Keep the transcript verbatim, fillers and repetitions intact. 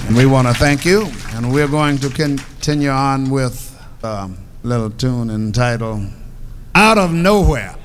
And we want to thank you, and we're going to continue on with a little tune entitled Out of Nowhere.